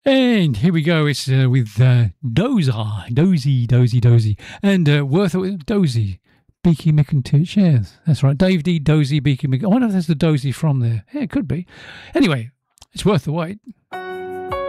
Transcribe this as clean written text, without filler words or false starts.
And here we go. It's with Dozy, and Worth Dozy, Beaky Mick and Two Chairs. That's right, Dave D, Dozy, Beaky Mick. I wonder if there's the Dozy from there. Yeah, it could be. Anyway, it's worth the wait.